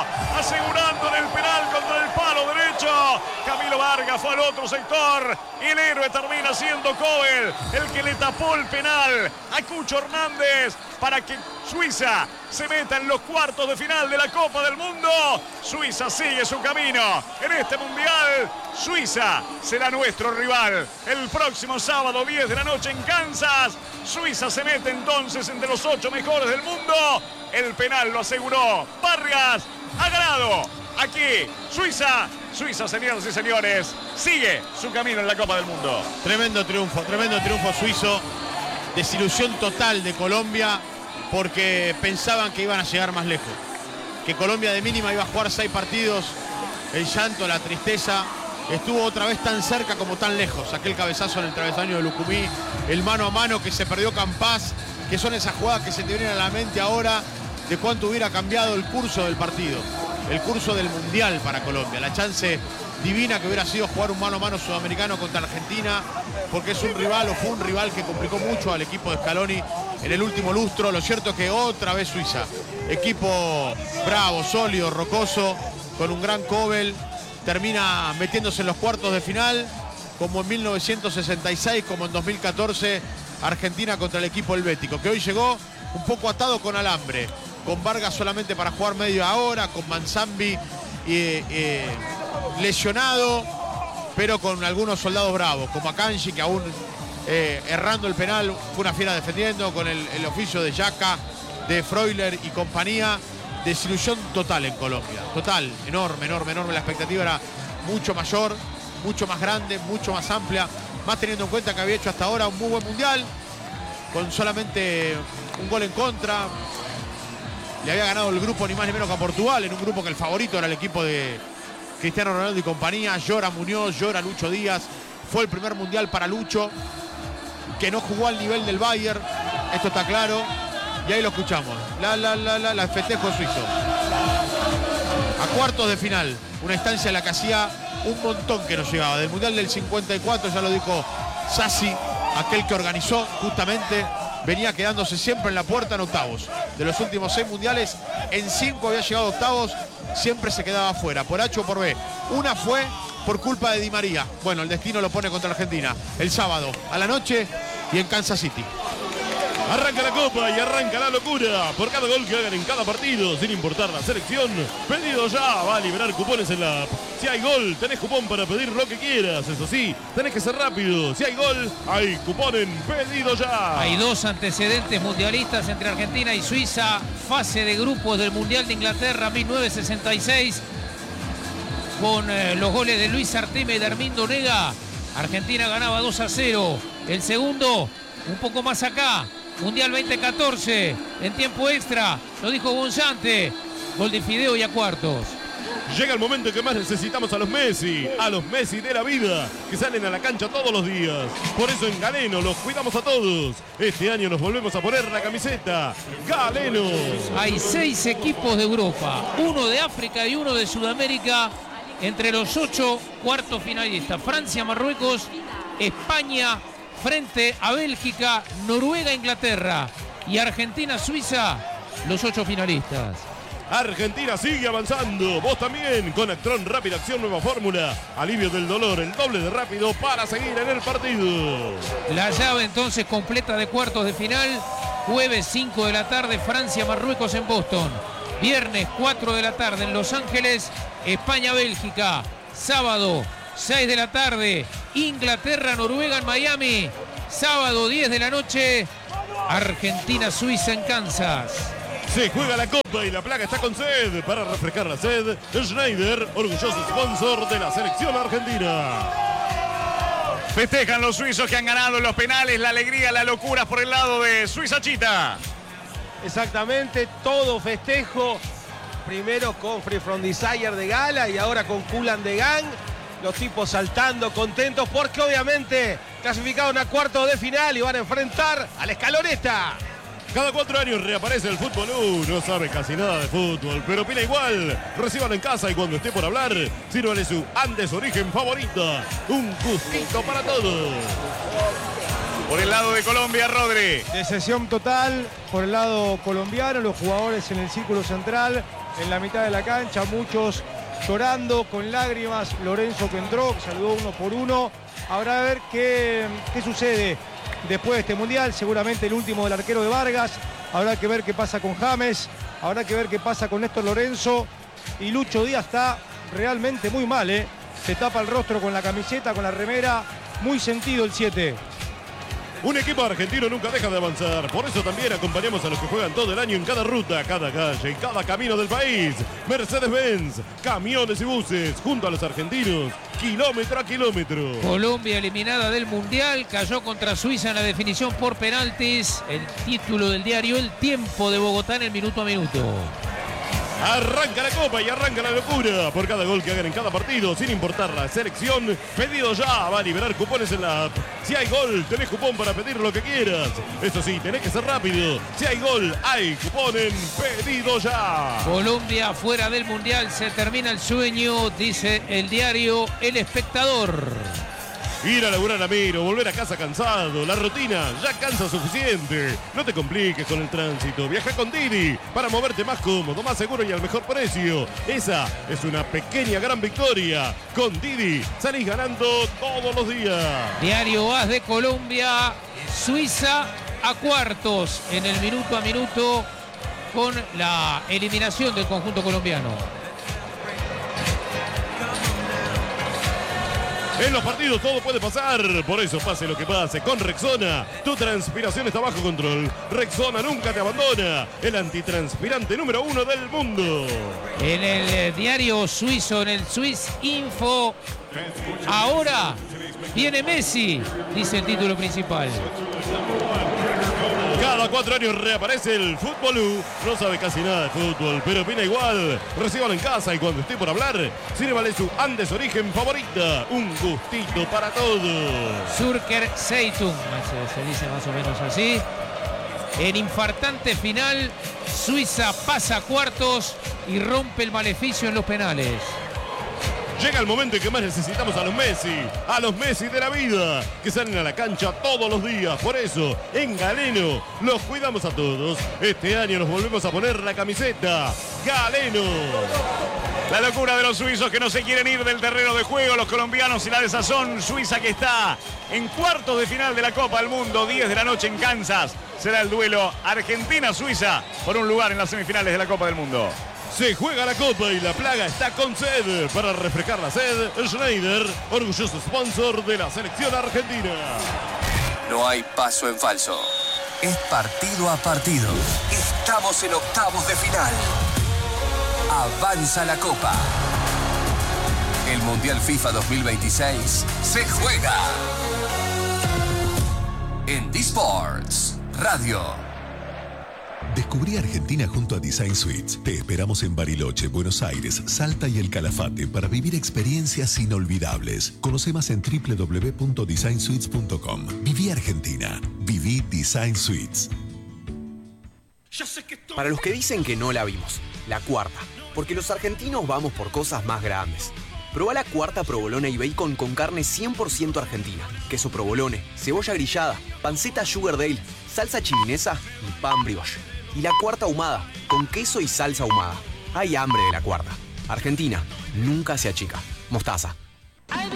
asegurando en el penal contra el palo derecho. Camilo Vargas fue al otro sector. El héroe termina siendo Kobel, el que le tapó el penal a Cucho Hernández para que Suiza se meta en los cuartos de final de la Copa del Mundo. Suiza sigue su camino en este mundial. Suiza será nuestro rival el próximo sábado 10 de la noche en Kansas. Suiza se mete entonces entre los 8 mejores del mundo. El penal lo aseguró Vargas. Ha ganado aquí Suiza. Suiza, señoras y señores, sigue su camino en la Copa del Mundo. Tremendo triunfo suizo. Desilusión total de Colombia porque pensaban que iban a llegar más lejos. Que Colombia de mínima iba a jugar 6 partidos. El llanto, la tristeza. Estuvo otra vez tan cerca como tan lejos. Aquel cabezazo en el travesaño de Lucumí. El mano a mano que se perdió Campás. Que son esas jugadas que se te vienen a la mente ahora de cuánto hubiera cambiado el curso del partido. El curso del Mundial para Colombia. La chance divina que hubiera sido jugar un mano a mano sudamericano contra Argentina, porque es un rival o fue un rival que complicó mucho al equipo de Scaloni en el último lustro. Lo cierto es que otra vez Suiza, equipo bravo, sólido, rocoso, con un gran Kobel, termina metiéndose en los cuartos de final, como en 1966, como en 2014, Argentina contra el equipo helvético, que hoy llegó un poco atado con alambre, con Vargas solamente para jugar media hora, con Manzambi lesionado, pero con algunos soldados bravos, como Akanji, que aún errando el penal fue una fiera defendiendo, con el oficio de Yaka, de Freuler y compañía. Desilusión total en Colombia, total, enorme, la expectativa era mucho mayor, mucho más grande, mucho más amplia, más teniendo en cuenta que había hecho hasta ahora un muy buen mundial, con solamente un gol en contra. Le había ganado el grupo ni más ni menos que a Portugal, en un grupo que el favorito era el equipo de Cristiano Ronaldo y compañía. Llora Muñoz, llora Lucho Díaz. Fue el primer mundial para Lucho, que no jugó al nivel del Bayern, esto está claro. Y ahí lo escuchamos, la festejo suizo. A cuartos de final, una instancia en la que hacía un montón que nos llegaba. Del mundial del 54, ya lo dijo Sassi, aquel que organizó justamente, venía quedándose siempre en la puerta en octavos. De los últimos 6 mundiales, en 5 había llegado a octavos, siempre se quedaba afuera, por H o por B. Una fue por culpa de Di María. Bueno, el destino lo pone contra Argentina, el sábado, a la noche y en Kansas City. Arranca la Copa y arranca la locura. Por cada gol que hagan en cada partido, sin importar la selección, pedido ya. Va a liberar cupones en la app. Si hay gol, tenés cupón para pedir lo que quieras. Eso sí, tenés que ser rápido. Si hay gol, hay cupón en pedido ya. Hay 2 antecedentes mundialistas entre Argentina y Suiza. Fase de grupos del Mundial de Inglaterra 1966. Con los goles de Luis Artime y de Armindo Nega. Argentina ganaba 2-0. El segundo, un poco más acá. Mundial 2014, en tiempo extra, lo dijo Gonzante, gol de Fideo y a cuartos. Llega el momento que más necesitamos a los Messi de la vida, que salen a la cancha todos los días. Por eso en Galeno los cuidamos a todos. Este año nos volvemos a poner la camiseta Galeno. Hay 6 equipos de Europa, 1 de África y 1 de Sudamérica, entre los 8 cuartos finalistas. Francia, Marruecos, España, frente a Bélgica, Noruega, Inglaterra y Argentina, Suiza, los 8 finalistas. Argentina sigue avanzando, vos también, con Actron Rápida Acción Nueva Fórmula, alivio del dolor, el doble de rápido para seguir en el partido. La llave entonces completa de cuartos de final, jueves 5 de la tarde, Francia, Marruecos en Boston, viernes 4 de la tarde en Los Ángeles, España, Bélgica, sábado 6 de la tarde, Inglaterra, Noruega en Miami. Sábado 10 de la noche, Argentina, Suiza en Kansas. Se juega la Copa y la placa está con sed. Para refrescar la sed, Schneider, orgulloso sponsor de la selección argentina. Festejan los suizos que han ganado en los penales. La alegría, la locura por el lado de Suiza Chita. Exactamente, todo festejo. Primero con Free From Desire de Gala y ahora con Kulan de Gang. Los tipos saltando, contentos, porque obviamente clasificaron a cuartos de final y van a enfrentar a la escaloneta. Cada 4 años reaparece el fútbol. No sabe casi nada de fútbol, pero opina igual. Recíbalo en casa y cuando esté por hablar, sírvale su Andes Origen favorita. Un gustito para todos. Por el lado de Colombia, Rodri. Decepción total por el lado colombiano, los jugadores en el círculo central, en la mitad de la cancha, muchos llorando con lágrimas. Lorenzo que entró, que saludó uno por uno. Habrá a ver qué sucede después de este mundial. Seguramente el último del arquero de Vargas. Habrá que ver qué pasa con James. Habrá que ver qué pasa con Néstor Lorenzo. Y Lucho Díaz está realmente muy mal, ¿eh? Se tapa el rostro con la camiseta, con la remera. Muy sentido el 7. Un equipo argentino nunca deja de avanzar. Por eso también acompañamos a los que juegan todo el año en cada ruta, cada calle, en cada camino del país. Mercedes-Benz, camiones y buses, junto a los argentinos, kilómetro a kilómetro. Colombia eliminada del Mundial, cayó contra Suiza en la definición por penaltis. El título del diario El Tiempo de Bogotá en el minuto a minuto. Arranca la copa y arranca la locura por cada gol que hagan en cada partido, sin importar la selección. Pedido ya, va a liberar cupones en la app. Si hay gol, tenés cupón para pedir lo que quieras. Eso sí, tenés que ser rápido. Si hay gol, hay cupón en Pedido Ya. Colombia fuera del Mundial, se termina el sueño, dice el diario El Espectador. Ir a laburar a Miro, volver a casa cansado, la rutina ya cansa suficiente. No te compliques con el tránsito, viaja con Didi para moverte más cómodo, más seguro y al mejor precio. Esa es una pequeña gran victoria. Con Didi salís ganando todos los días. Diario AS de Colombia, Suiza a cuartos en el minuto a minuto con la eliminación del conjunto colombiano. En los partidos todo puede pasar, por eso pase lo que pase. Con Rexona, tu transpiración está bajo control. Rexona nunca te abandona, el antitranspirante número 1 del mundo. En el diario suizo, en el Swiss Info, ahora viene Messi, dice el título principal. Cada 4 años reaparece el Fútbol. No sabe casi nada de fútbol, pero opina igual. Recíbalo en casa y cuando esté por hablar, sírvale su Andes Origen favorita. Un gustito para todos. Zürcher Zeitung, se dice más o menos así. En infartante final, Suiza pasa a cuartos y rompe el maleficio en los penales. Llega el momento en que más necesitamos a los Messi de la vida, que salen a la cancha todos los días. Por eso, en Galeno, los cuidamos a todos. Este año nos volvemos a poner la camiseta Galeno. La locura de los suizos que no se quieren ir del terreno de juego, los colombianos y la desazón. Suiza que está en cuartos de final de la Copa del Mundo, 10 de la noche en Kansas. Será el duelo Argentina-Suiza por un lugar en las semifinales de la Copa del Mundo. Se juega la Copa y la plaga está con sed. Para refrescar la sed, Schneider, orgulloso sponsor de la selección argentina. No hay paso en falso. Es partido a partido. Estamos en octavos de final. Avanza la Copa. El Mundial FIFA 2026 se juega en D-Sports Radio. Descubrí Argentina junto a Design Suites. Te esperamos en Bariloche, Buenos Aires, Salta y El Calafate para vivir experiencias inolvidables. Conoce más en www.designsuites.com. Viví Argentina. Viví Design Suites. Para los que dicen que no la vimos, la cuarta. Porque los argentinos vamos por cosas más grandes. Probá la cuarta provolone y bacon con carne 100% argentina. Queso provolone, cebolla grillada, panceta sugar dale, salsa chiminesa y pan brioche. Y la cuarta ahumada, con queso y salsa ahumada. Hay hambre de la cuarta. Argentina, nunca se achica. Mostaza.